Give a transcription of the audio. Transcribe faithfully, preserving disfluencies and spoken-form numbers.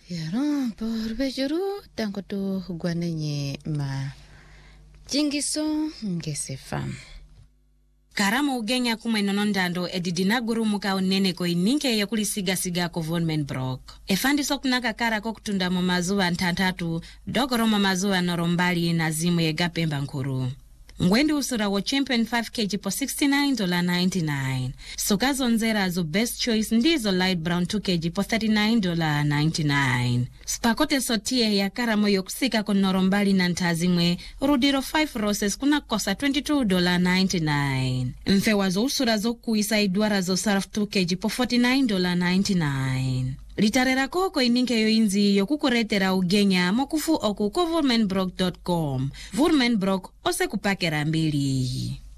Yaron por bejuru tango tu guanenye ma jingiso ngesefa. Karama ugenya kumwe nonondando edidina guru muka unene ko ininke ya kulisiga siga ko Vonmen Brock. Efandi sokunaka kara ko kutunda mu mazuwa ntantatu dogoro mu mazuwa norombali na zimu ye gapemba nkuru. Ngwendi usura wo champion five kilograms po sixty-nine dollars ninety-nine. Sokazo nzera zo best choice ndizo light brown two kilograms po thirty-nine dollars ninety-nine. Spakote sotie ya karamo yokusika ko norombali na ntazimwe rudiro five roses kuna kosa twenty-two dollars ninety-nine. Mfewa zo usura zo kuisa idwara zo sarf two kilograms po forty-nine dollars ninety-nine. Litarera koko ininke yo inzi yo kukuretera ugenya mokufu oku ko Vonmen Brock dot com. Vonmen Brock ose kupakera mbili.